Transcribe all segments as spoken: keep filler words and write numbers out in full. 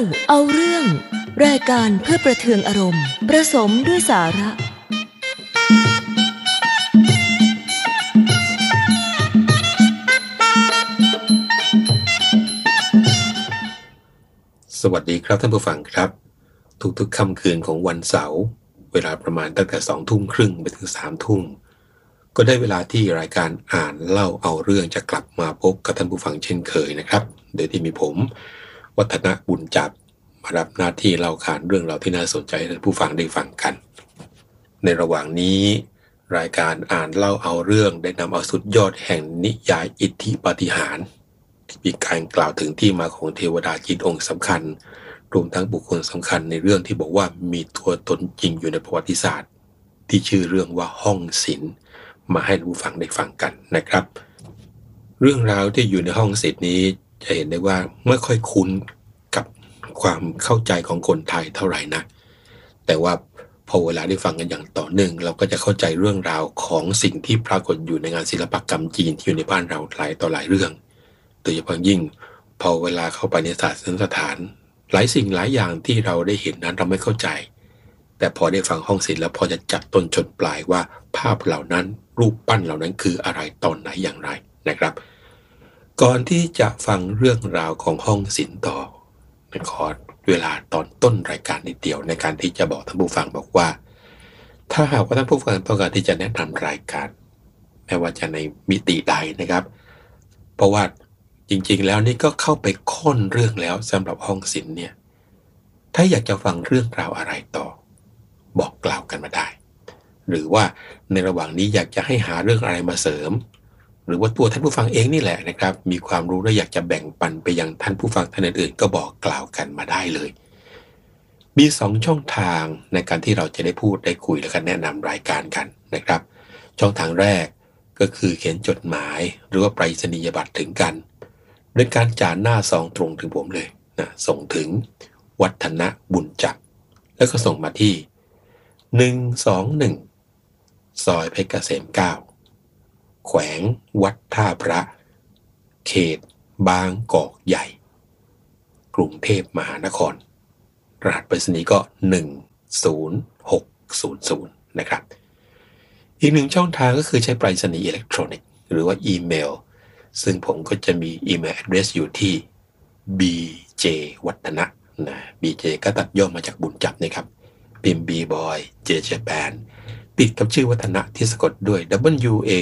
เอาเรื่องรายการเพื่อประเทืองอารมณ์ประสมด้วยสาระสวัสดีครับท่านผู้ฟังครับทุกๆค่ำคืนของวันเสาร์เวลาประมาณตั้งแต่สองทุ่มครึ่งไปถึงสามทุ่มก็ได้เวลาที่รายการอ่านเล่าเอาเรื่องจะกลับมาพบกับท่านผู้ฟังเช่นเคยนะครับโดยที่มีผมวัฒนบุญจับมารับหน้าที่เล่าขานเรื่องราวที่น่าสนใจให้ท่านผู้ฟังได้ฟังกันในระหว่างนี้รายการอ่านเล่าเอาเรื่องได้นำเอาสุดยอดแห่งนิยายอิทธิปาฏิหาริย์ที่มีการกล่าวถึงที่มาของเทวดาจิตองค์สำคัญรวมทั้งบุคคลสำคัญในเรื่องที่บอกว่ามีตัวตนจริงอยู่ในประวัติศาสตร์ที่ชื่อเรื่องว่าห้องศิลป์มาให้ผู้ฟังได้ฟังกันนะครับเรื่องราวที่อยู่ในห้องศิลป์นี้จะเห็นได้ว่าไม่ค่อยคุ้นกับความเข้าใจของคนไทยเท่าไหร่นักแต่ว่าพอเวลาได้ฟังกันอย่างต่อเนื่องเราก็จะเข้าใจเรื่องราวของสิ่งที่ปรากฏอยู่ในงานศิลปกรรมจีนที่อยู่ในบ้านเราหลายต่อหลายเรื่องโดยเฉพาะยิ่งพอเวลาเข้าไปในศาสนสถานหลายสิ่งหลายอย่างที่เราได้เห็นนั้นเราไม่เข้าใจแต่พอได้ฟังห้องศิลป์แล้วพอจะจับต้นชนปลายว่าภาพเหล่านั้นรูปปั้นเหล่านั้นคืออะไรตอนไหนอย่างไรนะครับก่อนที่จะฟังเรื่องราวของห้องศิลป์ต่อขอเวลาตอนต้นรายการนิดเดียวในการที่จะบอกท่านผู้ฟังบอกว่าถ้าหากว่าท่านผู้ฟังต้องการที่จะแนะนำรายการไม่ว่าจะในมิติใดนะครับเพราะว่าจริงๆแล้วนี่ก็เข้าไปค้นเรื่องแล้วสำหรับห้องศิลป์เนี่ยถ้าอยากจะฟังเรื่องราวอะไรต่อบอกกล่าวกันมาได้หรือว่าในระหว่างนี้อยากจะให้หาเรื่องอะไรมาเสริมหรือว่าตัวท่านผู้ฟังเองนี่แหละนะครับมีความรู้และอยากจะแบ่งปันไปยังท่านผู้ฟังท่านอื่นๆก็บอกกล่าวกันมาได้เลยมีสองช่องทางในการที่เราจะได้พูดได้คุยและกันแนะนำรายการกันนะครับช่องทางแรกก็คือเขียนจดหมายหรือว่าไปรษณียบัตรถึงกันโดยการจ่าหน้าซองตรงถึงผมเลยนะส่งถึงวัฒนบุญจักรแล้วก็ส่งมาที่หนึ่งสองหนึ่งซอยเพชรเกษมเก้าแขวงวัดท่าพระเขตบางกอกใหญ่กรุงเทพมหานครรหัสไปรษณีย์ก็หนึ่งศูนย์หกศูนย์ศูนย์นะครับอีกหนึ่งช่องทางก็คือใช้ไปรษณีย์อิเล็กทรอนิกส์หรือว่าอีเมลซึ่งผมก็จะมีอีเมล address อยู่ที่ บี เจ วัฒนะนะ บี เจ ก็ตัดย่อมาจากบุญจับนะครับพิมพ์ B boy J Japan ติดกับชื่อวัฒนะที่สะกดด้วย W A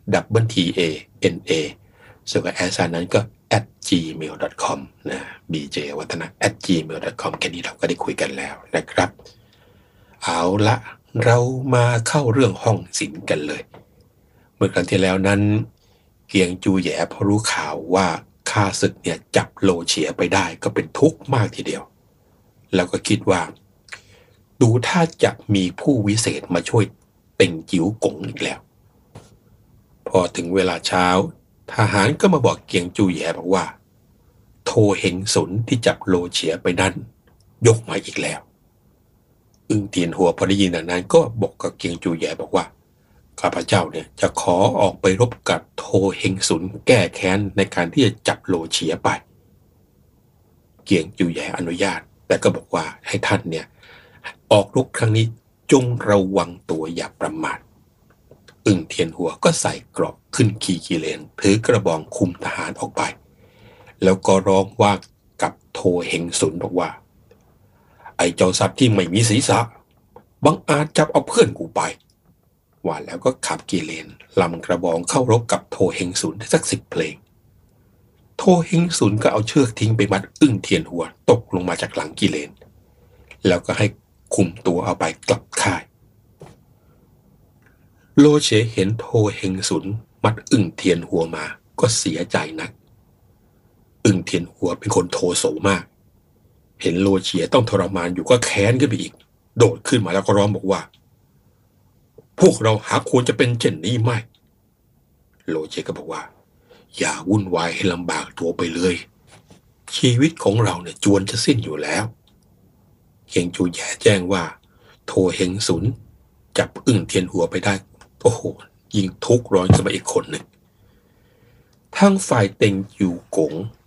W T A N A ส่วนกับแอสไซน์นั้นก็ แอท จี เมล ดอท คอม นะ บี เจ วัฒนะ แอท จี เมล ดอท คอม แค่นี้เราก็ได้คุยกันแล้วนะครับเอาละเรามาเข้าเรื่องห้องศิลป์กันเลยเมื่อครั้งที่แล้วนั้นเกียงจูแย่พอรู้ข่าวว่าข้าศึกเนี่ยจับโลเฉียไปได้ก็เป็นทุกข์มากทีเดียวแล้วก็คิดว่าดูถ้าจะมีผู้วิเศษมาช่วยเต่งจิ๋วกงอีกแล้วพอถึงเวลาเช้าทหารก็มาบอกเกียงจูแย่บอกว่าโทเฮงสุนที่จับโลเฉียไปนั้นยกมาอีกแล้วอึ้งเตียนหัวพอได้ยินอย่างนั้นก็บอกกับเกียงจูแย่บอกว่าข้าพเจ้าเนี่ยจะขอออกไปรบกับโทเฮงสุนแก้แค้นในการที่จะจับโลเฉียไปเกียงจูแย่อนุญาตแต่ก็บอกว่าให้ท่านเนี่ยออกรบครั้งนี้จงระวังตัวอย่าประมาทอึ้งเทียนหัวก็ใส่เกราะขึ้นขี่กิเลนถือกระบองคุมทหารออกไปแล้วก็ร้องว่ากับโทเฮงสุนบอกว่าไอ้เจ้าสัตว์ที่ไม่มีศีรษะบังอาจจับเอาเพื่อนกูไปว่าแล้วก็ขับกิเลนลำกระบองเข้ารบกับโทเฮงสุนได้สักสิบเพลงโทเฮงสุนก็เอาเชือกทิ้งไปมัดอึ้งเทียนหัวตกลงมาจากหลังกิเลนแล้วก็ให้คุมตัวเอาไปกลับค่ายโลเฉเห็นโทเฮงสุนมัดอึ้งเทียนหัวมาก็เสียใจนักอึ้งเทียนหัวเป็นคนโทโสมากเห็นโลเฉียต้องทรมานอยู่ก็แค้นขึ้นไปอีกโดดขึ้นมาแล้วก็ร้องบอกว่าพวกเราหาควรจะเป็นเช่นนี้ไหมโลเฉก็บอกว่าอย่าวุ่นวายให้ลำบากตัวไปเลยชีวิตของเราเนี่ยจวนจะสิ้นอยู่แล้วเคียงจูแย่แจ้งว่าโทเฮงสุนจับอึ้งเทียนหัวไปได้โอ้โหยิ่งทุกข์ร้อนขึ้นมาอีกคนหนึ่งทางฝ่ายเต็งจิ๋วกง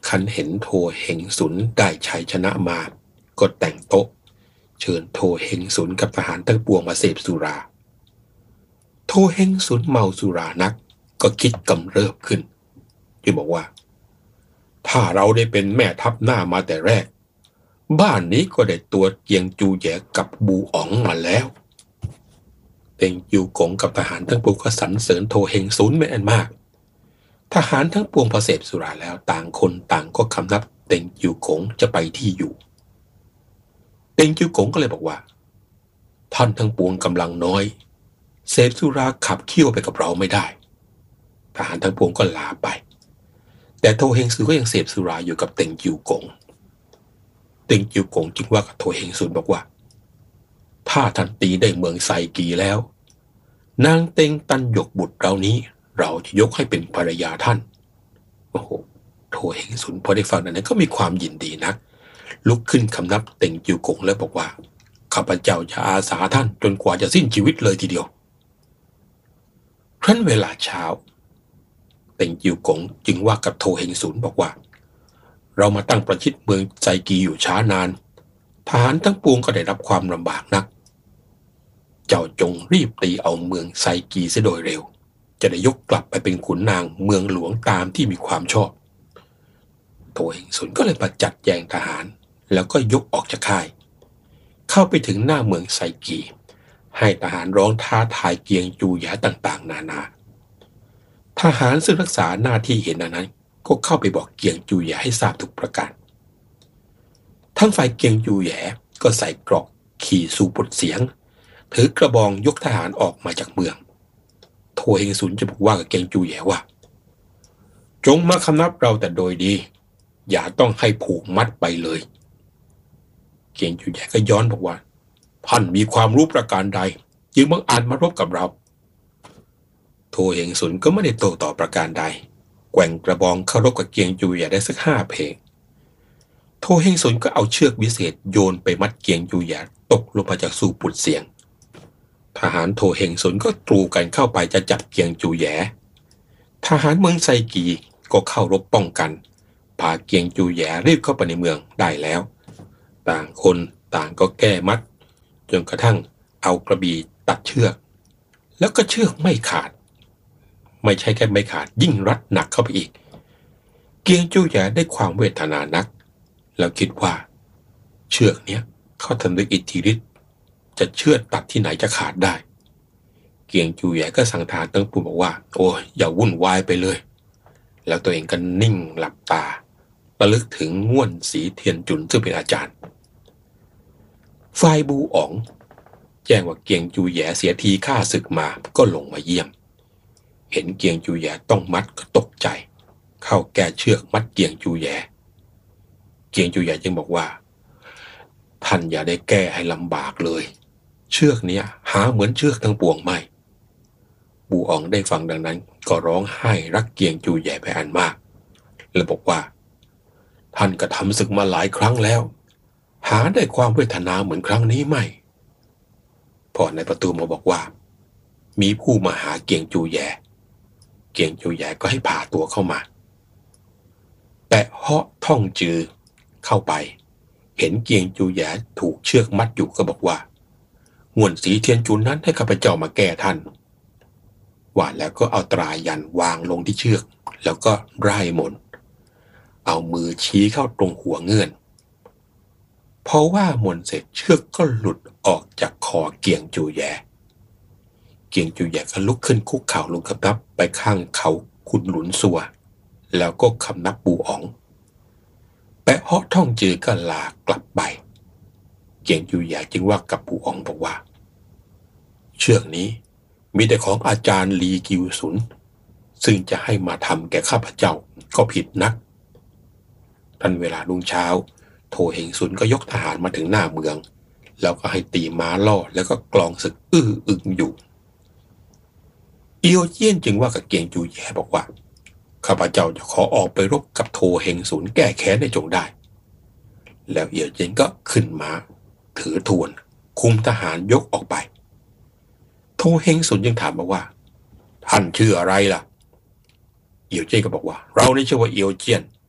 คันเห็นโทเฮงสุนได้ชัยชนะมาก็แต่งโต๊ะเชิญโทเฮงสุนกับทหารทั้งปวงมาเสพสุราโทเฮงสุนเมาสุรานักก็คิดกำเริบขึ้นจึงบอกว่าถ้าเราได้เป็นแม่ทัพหน้ามาแต่แรกบ้านนี้ก็ได้ตัวเกียงจูแยกับบูอ๋องมาแล้วเต็งจิวกงกับทหารทั้งปวงก็สรรเสริญโทเฮงสุนไม่อันมากทหารทั้งปวงพอเสพสุราแล้วต่างคนต่างก็คำนับเต็งจิวกงจะไปที่อยู่เต็งจิวกงก็เลยบอกว่าท่านทั้งปวงกำลังน้อยเสพสุราขับเคี่ยวไปกับเราไม่ได้ทหารทั้งปวงก็ลาไปแต่โทเฮงสุนก็ยังเสพสุราอยู่กับเต็งจิวกงเต็งจิวกงจึงว่ากับโทเฮงสุนบอกว่าถ้าท่านตีได้เมืองไซกีแล้วนางเต็งตันหยกบุตรเรานี้เราจะยกให้เป็นภรรยาท่านโอ้โหโทเฮงสุนพอได้ฟังนั้นก็มีความยินดีนักลุกขึ้นคำนับเต็งจิวกงแล้วบอกว่าข้าพเจ้าจะอาสาท่านจนกว่าจะสิ้นชีวิตเลยทีเดียวครั้นเวลาเช้าเต็งจิวกงจึงว่ากับโทเฮงสุนบอกว่าเรามาตั้งประชิดเมืองไซกีอยู่ช้านานทหารทั้งปวงก็ได้รับความลำบากนักเจ้าจงรีบตีเอาเมืองไซกีเสียโดยเร็วจะได้ยกกลับไปเป็นขุนนางเมืองหลวงตามที่มีความชอบโทเฮงสุนก็เลยประจัดแจงทหารแล้วก็ยกออกจากค่ายเข้าไปถึงหน้าเมืองไซกีให้ทหารร้องท้าทายเกียงจูหยาต่างๆนานาทหารซึ่งรักษาหน้าที่เห็นนั้นก็เข้าไปบอกเกียงจูหยาให้ทราบทุกประการทั้งฝ่ายเกียงจูหยาก็ใส่เกราะขี่สู่บทเสียงถือกระบองยกทหารออกมาจากเมืองโทเฮงสุนจะบอกว่ากับเกียงจูหยาว่าจงมาคำนับเราแต่โดยดีอย่าต้องให้ผูกมัดไปเลยเกียงจูหยาก็ย้อนบอกว่าท่านมีความรู้ประการใดจึงบังอาจมารบกับเราโทเฮงสุนก็ไม่ได้โต้ตอบประการใดแกว่งกระบองเข้ารบกับเกียงจูหยาได้สักห้าเพลงโทเฮงสุนก็เอาเชือกวิเศษโยนไปมัดเกียงจูหยาตกลงมาจากสู่ปุดเสียงทหารโทเฮงสุนก็ตรูกันเข้าไปจะจับเกียงจูหยาทหารเมืองไซกีก็เข้ารบป้องกันพาเกียงจูหยารีบเข้าไปในเมืองได้แล้วต่างคนต่างก็แก้มัดจนกระทั่งเอากระบี่ตัดเชือกแล้วก็เชือกไม่ขาดไม่ใช่แค่ไม่ขาดยิ่งรัดหนักเข้าไปอีกเกียงจูหยาได้ความเวทนานักแล้วคิดว่าเชือกเนี้ยเขาทำด้วยอิทธิฤทธิ์จะเชือดตัดที่ไหนจะขาดได้เกียงจูหยาก็สั่งทหารทั้งปวงบอกว่าโอ้ยอย่าวุ่นวายไปเลยแล้วตัวเองก็นิ่งหลับตาระลึกถึงง่วนสีเทียนจุนซึ่งเป็นอาจารย์ฝ่ายบูอ๋องแจ้งว่าเกียงจูหยาเสียทีฆ่าศึกมาก็ลงมาเยี่ยมเห็นเกียงจูหยาต้องมัดก็ตกใจเข้าแก้เชือกมัดเกียงจูหยาเกียงจูหยาจึงบอกว่าท่านอย่าได้แก้ให้ลำบากเลยเชือกเนี้ยหาเหมือนเชือกทั้งปวงไม่บูอ๋องได้ฟังดังนั้นก็ร้องไห้รักเกียงจูหยาไปอันมากและบอกว่าท่านก็ทำศึกมาหลายครั้งแล้วหาได้ความเวทนาเหมือนครั้งนี้ไม่พอในประตูมาบอกว่ามีผู้มาหาเกียงจูหยาเกียงจูหยาก็ให้พาตัวเข้ามาแต่เหาะท่องจือเข้าไปเห็นเกียงจูหยาถูกเชือกมัดอยู่ก็บอกว่าง่วนสีเทียนจุนนั้นให้ข้าพเจ้ามาแก้ท่านว่าแล้วก็เอาตรายันวางลงที่เชือกแล้วก็ไร่มนต์เอามือชี้เข้าตรงหัวเงื่อนเพราะว่ามนต์เสร็จเชือกก็หลุดออกจากคอเกียงจูหยาเกียงจูหยาก็ลุกขึ้นคุกเข่าลงคำนับไปข้างเขาขุนหลุนซัวแล้วก็คำนับบูอ๋องแปะเหาะท่องจือก็ลากลับไปเกียงจูหยาจึงว่ากับบูอ๋องบอกว่าเชือกนี้มีแต่ของอาจารย์ลีกิวสุนซึ่งจะให้มาทำแก่ข้าพเจ้าก็ผิดนักทันเวลารุ่งเช้าโทเฮงสุนก็ยกทหารมาถึงหน้าเมืองแล้วก็ให้ตีม้าล่อแล้วก็กลองศึกอื้ออึงอยู่เอียวเจี้ยนจึงว่ากับเกียงจูหยาบอกว่าข้าพเจ้าจะขอออกไปรบกับโทเฮงสุนแก้แค้นได้จงได้แล้วเอียวเจี้ยนก็ขึ้นม้าถือทวนคุมทหารยกออกไปโทเฮงสุนยังถามมาว่าท่านชื่ออะไรล่ะเอียวเจี้ยนก็บอกว่าเรานี่ชื่อว่าเอียวเจี้ยน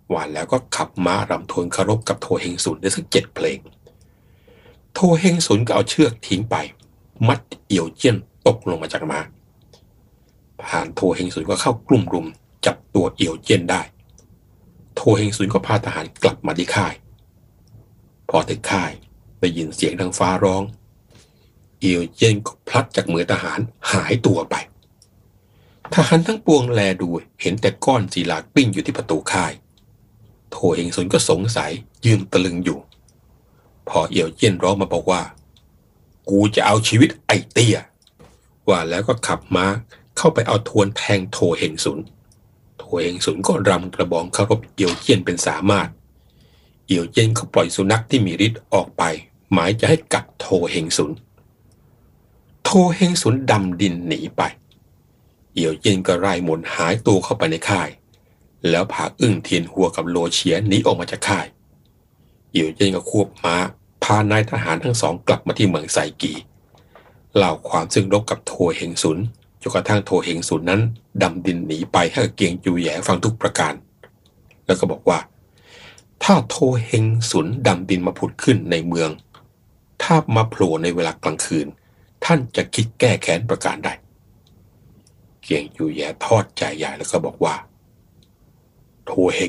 ว่าแล้วก็ขับม้ารำทวนเคารพกับโทเฮงสุนได้สักเจ็ดเพลงโทเฮงสุนก็เอาเชือกทิ้งไปมัดเอี่ยวเจี้ยนตกลงมาจากม้าผ่านโทเฮงสุนก็เข้ากลุ่มรุมจับตัวเอี่ยวเจี้ยนได้โทเฮงสุนก็พาทหารกลับมาที่ค่ายพอถึงค่ายได้ยินเสียงดังฟ้าร้องเอี่ยวเจี้ยนก็พลัดจากมือทหารหายตัวไปทหารทั้งปวงแลดูเห็นแต่ก้อนศิลากลิ้งอยู่ที่ประตูค่ายโทเฮงสุนก็สงสัยยืนตะลึงอยู่พอเอี่ยวเจี้ยนร้องมาบอกว่ากูจะเอาชีวิตไอ้เตี้ยว่าแล้วก็ขับม้าเข้าไปเอาทวนแทงโทเฮงสุนโทเฮงสุนก็รำกระบองเคารพเอี่ยวเจี้ยนเป็นสามารถเอี่ยวเจี้ยนก็ปล่อยสุนัขที่มีฤทธิ์ออกไปหมายจะให้กัดโทเฮงสุนโทเฮงสุนดำดินหนีไปเอี่ยวเจี้ยนก็ไล่มนหายตัวเข้าไปในค่ายแล้วพาอึ้งเทียนหัวกับโลเฉียหนีออกมาจากค่ายเอี่ยวเจี้ยนก็ควบม้าพานายทหารทั้งสองกลับมาที่เมืองไซกีเล่าความซึ่งรบกับโทเฮงสุนจนกระทั่งโทเฮงสุนนั้นดำดินหนีไปให้เกียงจูแหย่ฟังทุกประการแล้วก็บอกว่าถ้าโทเฮงสุนดำดินมาผุดขึ้นในเมืองถ้ามาโผล่ในเวลากลางคืนท่านจะคิดแก้แค้นประการใดเกียงจูแหย่ทอดใจใหญ่แล้วก็บอกว่าโทเฮง